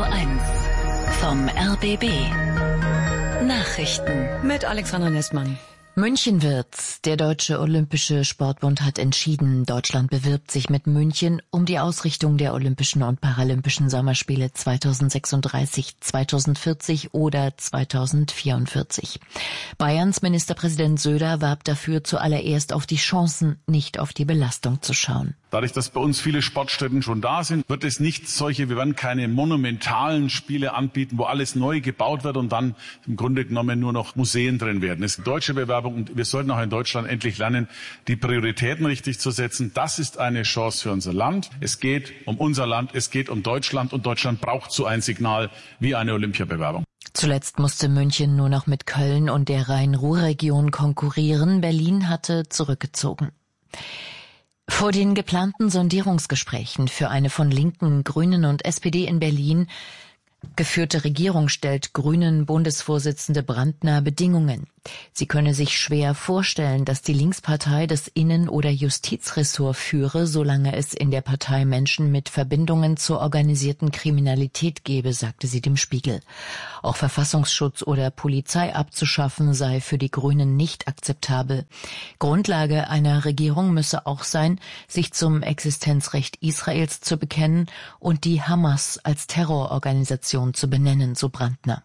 1 vom RBB. Nachrichten mit Alexandra Nestmann. München wird's. Der Deutsche Olympische Sportbund hat entschieden, Deutschland bewirbt sich mit München um die Ausrichtung der Olympischen und Paralympischen Sommerspiele 2036, 2040 oder 2044. Bayerns Ministerpräsident Söder warb dafür, zuallererst auf die Chancen, nicht auf die Belastung zu schauen. Dadurch, dass bei uns viele Sportstätten schon da sind, wird es nicht wir werden keine monumentalen Spiele anbieten, wo alles neu gebaut wird und dann im Grunde genommen nur noch Museen drin werden. Es ist eine deutsche Bewerbung und wir sollten auch in Deutschland endlich lernen, die Prioritäten richtig zu setzen. Das ist eine Chance für unser Land. Es geht um unser Land, es geht um Deutschland und Deutschland braucht so ein Signal wie eine Olympiabewerbung. Zuletzt musste München nur noch mit Köln und der Rhein-Ruhr-Region konkurrieren. Berlin hatte zurückgezogen. Vor den geplanten Sondierungsgesprächen für eine von Linken, Grünen und SPD in Berlin geführte Regierung stellt Grünen-Bundesvorsitzende Brandner Bedingungen. Sie könne sich schwer vorstellen, dass die Linkspartei das Innen- oder Justizressort führe, solange es in der Partei Menschen mit Verbindungen zur organisierten Kriminalität gebe, sagte sie dem Spiegel. Auch Verfassungsschutz oder Polizei abzuschaffen sei für die Grünen nicht akzeptabel. Grundlage einer Regierung müsse auch sein, sich zum Existenzrecht Israels zu bekennen und die Hamas als Terrororganisation zu benennen, so Brandner.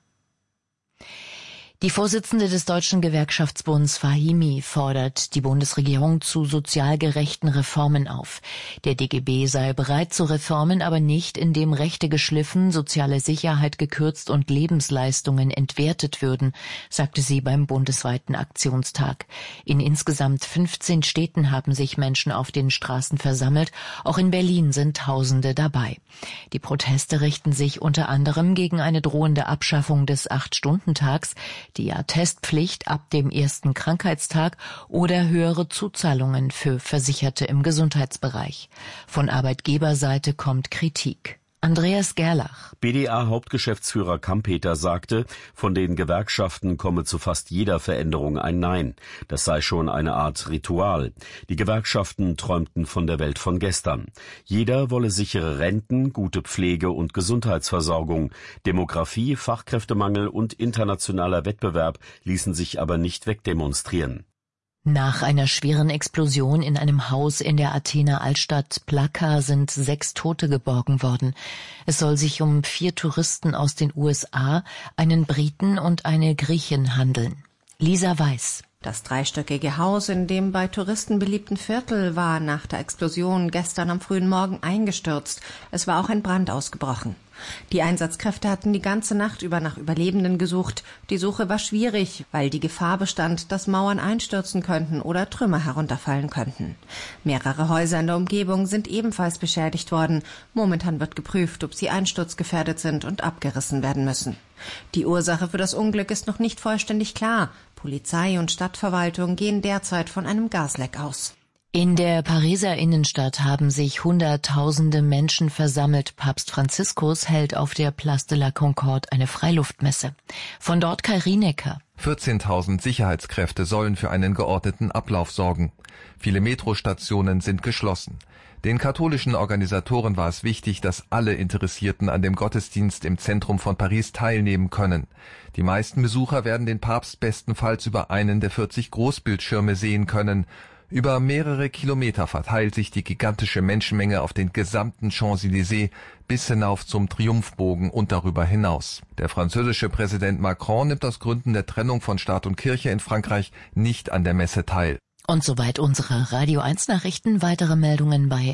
Die Vorsitzende des Deutschen Gewerkschaftsbunds Fahimi fordert die Bundesregierung zu sozial gerechten Reformen auf. Der DGB sei bereit zu Reformen, aber nicht, indem Rechte geschliffen, soziale Sicherheit gekürzt und Lebensleistungen entwertet würden, sagte sie beim bundesweiten Aktionstag. In insgesamt 15 Städten haben sich Menschen auf den Straßen versammelt. Auch in Berlin sind Tausende dabei. Die Proteste richten sich unter anderem gegen eine drohende Abschaffung des 8-Stunden-Tags, die Attestpflicht ab dem ersten Krankheitstag oder höhere Zuzahlungen für Versicherte im Gesundheitsbereich. Von Arbeitgeberseite kommt Kritik. Andreas Gerlach. BDA-Hauptgeschäftsführer Kampeter sagte, von den Gewerkschaften komme zu fast jeder Veränderung ein Nein. Das sei schon eine Art Ritual. Die Gewerkschaften träumten von der Welt von gestern. Jeder wolle sichere Renten, gute Pflege und Gesundheitsversorgung. Demografie, Fachkräftemangel und internationaler Wettbewerb ließen sich aber nicht wegdemonstrieren. Nach einer schweren Explosion in einem Haus in der Athener Altstadt Plaka sind 6 Tote geborgen worden. Es soll sich um 4 Touristen aus den USA, einen Briten und eine Griechin handeln. Lisa Weiß. Das dreistöckige Haus in dem bei Touristen beliebten Viertel war nach der Explosion gestern am frühen Morgen eingestürzt. Es war auch ein Brand ausgebrochen. Die Einsatzkräfte hatten die ganze Nacht über nach Überlebenden gesucht. Die Suche war schwierig, weil die Gefahr bestand, dass Mauern einstürzen könnten oder Trümmer herunterfallen könnten. Mehrere Häuser in der Umgebung sind ebenfalls beschädigt worden. Momentan wird geprüft, ob sie einsturzgefährdet sind und abgerissen werden müssen. Die Ursache für das Unglück ist noch nicht vollständig klar. Polizei und Stadtverwaltung gehen derzeit von einem Gasleck aus. In der Pariser Innenstadt haben sich Hunderttausende Menschen versammelt. Papst Franziskus hält auf der Place de la Concorde eine Freiluftmesse. Von dort Kai Rienecker. 14.000 Sicherheitskräfte sollen für einen geordneten Ablauf sorgen. Viele Metrostationen sind geschlossen. Den katholischen Organisatoren war es wichtig, dass alle Interessierten an dem Gottesdienst im Zentrum von Paris teilnehmen können. Die meisten Besucher werden den Papst bestenfalls über einen der 40 Großbildschirme sehen können. Über mehrere Kilometer verteilt sich die gigantische Menschenmenge auf den gesamten Champs-Élysées bis hinauf zum Triumphbogen und darüber hinaus. Der französische Präsident Macron nimmt aus Gründen der Trennung von Staat und Kirche in Frankreich nicht an der Messe teil. Und soweit unsere Radio 1 Nachrichten. Weitere Meldungen bei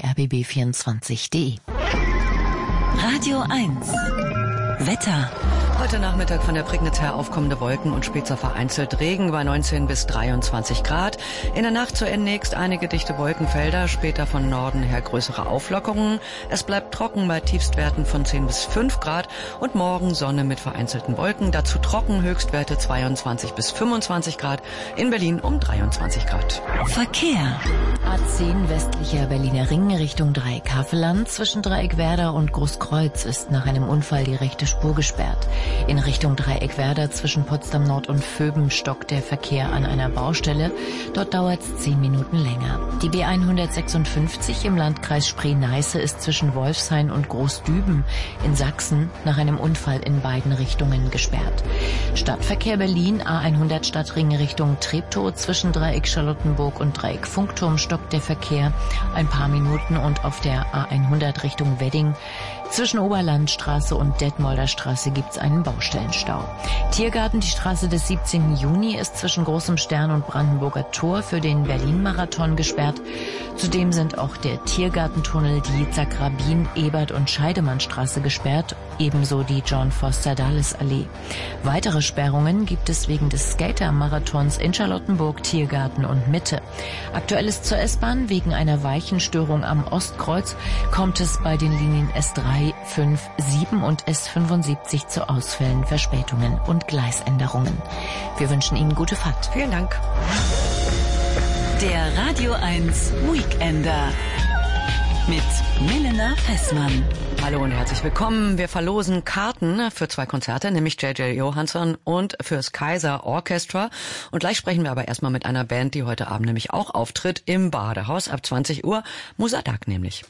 rbb24.de. Radio 1 Wetter. Heute Nachmittag von der Prignitz her aufkommende Wolken und später vereinzelt Regen bei 19 bis 23 Grad. In der Nacht zunächst einige dichte Wolkenfelder, später von Norden her größere Auflockerungen. Es bleibt trocken bei Tiefstwerten von 10 bis 5 Grad und morgen Sonne mit vereinzelten Wolken. Dazu trocken, Höchstwerte 22 bis 25 Grad, in Berlin um 23 Grad. Verkehr. A10 westlicher Berliner Ring Richtung Dreieck Havelland. Zwischen Dreieck Werder und Großkreuz ist nach einem Unfall die rechte Spur gesperrt. In Richtung Dreieckwerder zwischen Potsdam Nord und Vöben stockt der Verkehr an einer Baustelle. Dort dauert es 10 Minuten länger. Die B156 im Landkreis Spree-Neiße ist zwischen Wolfshain und Großdüben in Sachsen nach einem Unfall in beiden Richtungen gesperrt. Stadtverkehr Berlin, A100 Stadtring Richtung Treptow zwischen Dreieck Charlottenburg und Dreieck Funkturm stockt der Verkehr ein paar Minuten und auf der A100 Richtung Wedding zwischen Oberlandstraße und Detmolder Straße gibt's einen Baustellenstau. Tiergarten, die Straße des 17. Juni, ist zwischen Großem Stern und Brandenburger Tor für den Berlin-Marathon gesperrt. Zudem sind auch der Tiergartentunnel, die Zagrabin, Ebert und Scheidemannstraße gesperrt, ebenso die John Foster Dulles Allee. Weitere Sperrungen gibt es wegen des Skater-Marathons in Charlottenburg, Tiergarten und Mitte. Aktuell ist zur S-Bahn wegen einer Weichenstörung am Ostkreuz kommt es bei den Linien S3, 5, 7 und S75 zu Ausfällen, Verspätungen und Gleisänderungen. Wir wünschen Ihnen gute Fahrt. Vielen Dank. Der Radio 1 Weekender mit Milena Fessmann. Hallo und herzlich willkommen. Wir verlosen Karten für 2 Konzerte, nämlich J.J. Johansson und fürs Kaiser Orchestra. Und gleich sprechen wir aber erstmal mit einer Band, die heute Abend nämlich auch auftritt im Badehaus ab 20 Uhr. Musadak nämlich.